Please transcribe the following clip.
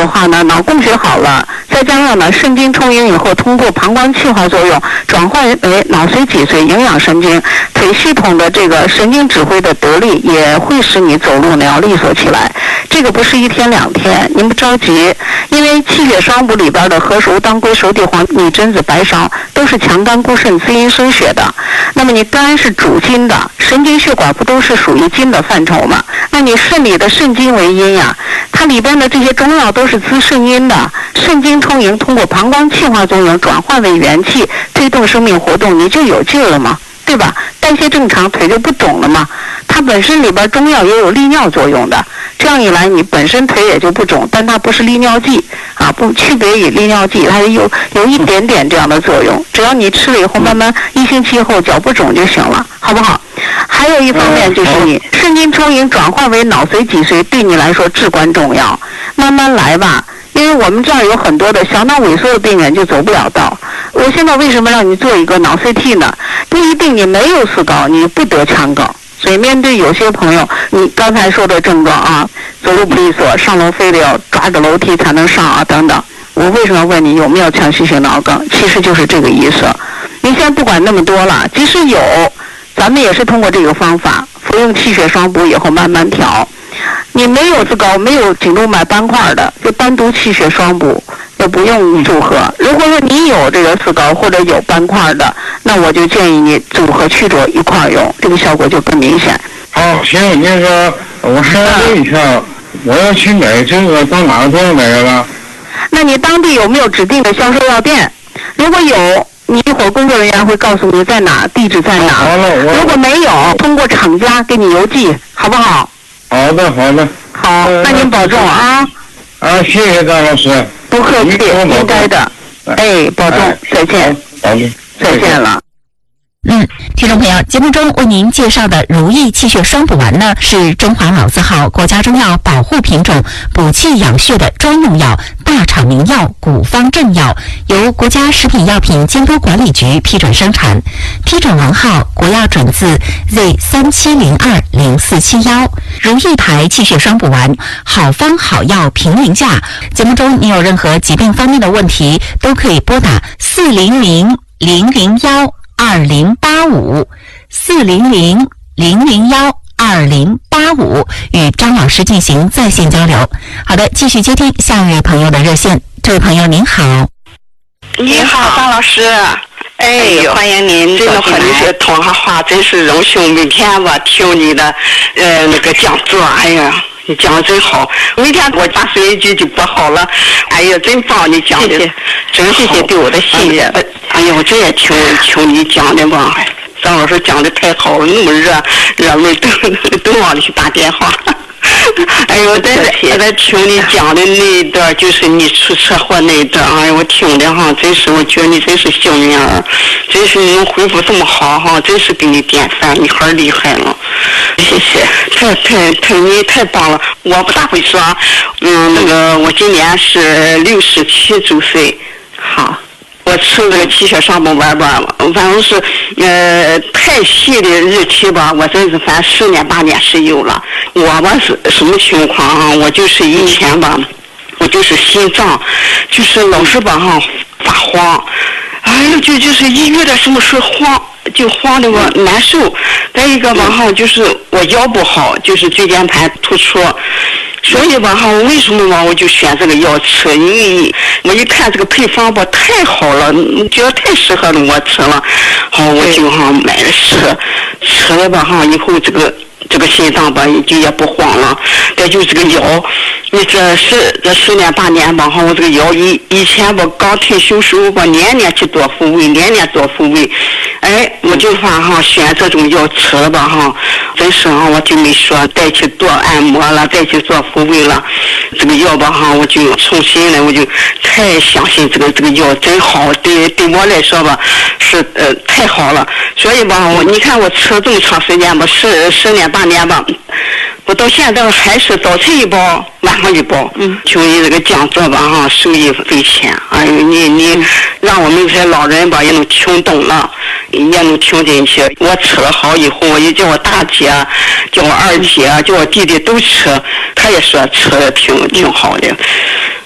话呢，脑供血好了，再加上呢肾经充盈以后，通过膀胱气化作用转换为脑髓、脊髓营养神经，腿系统的这个神经指挥的得力，也会使你走路呢要利索起来。这个不是1天2天，您不着急，因为气血双补里边的何熟、当归、熟地、黄米、榛子、白芍都是强肝固肾、滋阴生血的。那么你肝是主筋的，神经血管不都是属于筋的范畴吗？那你肾里的肾经为阴呀，它里边的这些中药都是滋肾阴的，肾经充盈，通过膀胱气化作用转化为元气，推动生命活动，你就有劲了嘛，对吧？代谢正常，腿就不肿了嘛。它本身里边中药也有利尿作用的，这样一来你本身腿也就不肿，但它不是利尿剂啊，不区别于利尿剂，它有一点点这样的作用。只要你吃了以后，慢慢1星期后脚不肿就行了，好不好？还有一方面就是你肾经充盈转化为脑髓、脊髓，对你来说至关重要。慢慢来吧，因为我们这儿有很多的小脑萎缩的病人就走不了道。我现在为什么让你做一个脑 CT 呢？不一定你没有四高，你不得腔梗。所以面对有些朋友，你刚才说的症状啊，走路不利索，上楼非得要抓着楼梯才能上啊，等等。我为什么问你有没有强系性脑梗？其实就是这个意思。你先不管那么多了，即使有，咱们也是通过这个方法，服用气血双补以后慢慢调。你没有自高，没有颈动脉斑块的，就单独气血双补，也不用组合。如果说你有这个四高或者有斑块的，那我就建议你组合曲浊一块用，这个效果就更明显。 好，行，那个我还要问一下，我要去买这个到哪个地方买了？ 那你当地有没有指定的销售药店？如果有，你一会儿工作人员会告诉你在哪，地址在哪。 好了， 如果没有，通过厂家给你邮寄，好不好？ 好的，好的。 好，那您保重啊。 啊，谢谢张老师。 不客气，应该的。哎，保重，再见。 好的， 再见了。 听众朋友，节目中为您介绍的如意气血双补丸呢，是中华老字号国家中药保护品种，补气养血的专用药，大厂名药，古方正药，由国家食品药品监督管理局批准生产，批准文号国药准字 Z37020471。如意牌气血双补丸，好方好药平民价。节目中你有任何疾病方面的问题，都可以拨打400-001-2085，400-001-2085，与张老师进行在线交流。好的，继续接听下一位朋友的热线。这位朋友您好。 你好，张老师。哎，欢迎您，真的和你是通上话，真是荣幸。每天我听你的那个讲座，哎呀，你讲的真好。每天我把收音机就播好了，哎呀，真棒，你讲的真好。谢谢对我的信任。哎呀，我这也听你讲的吧。张老师讲的太好了，那么热门都往里去打电话。哎呦，我在听你讲的那一段，就是你出车祸那一段，哎呀，我听的哈，真是，我觉得你真是幸运儿，真是你能恢复这么好哈，真是给你典范，你很厉害了，谢谢，你太棒了，我不大会说，那个我今年是67周岁，好。我吃这个气血双补丸吧，反正是太细的日期吧，我真是反正10年8年是有了。我吧是什么情况啊？我就是以前吧，我就是心脏就是老是吧哈发慌，哎呀就是一遇到什么事慌的我难受。再一个吧哈，就是我腰不好，就是椎间盘突出。所以吧哈，我为什么吧我就选这个药吃？因为我一看这个配方吧太好了，觉得太适合了我吃了，好我就哈买了吃了吧哈，以后这个心脏吧就也不慌了。再就是这个腰，你这10年8年吧哈，我这个腰以前吧刚退休时候吧年年去做复位，哎，我就哈选这种药吃了吧哈，真是哈我就没说再去做按摩了，再去做复位了，这个药吧哈我就重新了，我就太相信这个药真好，对我来说吧是太好了。所以吧你看我吃了这么长时间吧10年8年吧，我到现在还是早晨一包晚上一包。就你这个讲座吧哈，受益匪浅。哎呦你让我们这些老人吧也能听懂了，也能听进去。我吃了好以后，我也叫我大姐，叫我二姐，叫我弟弟都吃，他也说吃的挺好的。